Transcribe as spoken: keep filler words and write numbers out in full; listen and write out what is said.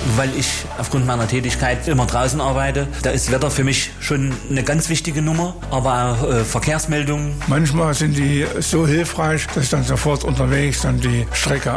weil ich aufgrund meiner Tätigkeit immer draußen arbeite. Da ist Wetter für mich schon eine ganz wichtige Nummer, aber auch äh, Verkehrsmeldungen. Manchmal sind die so hilfreich, dass ich dann sofort unterwegs dann die Strecke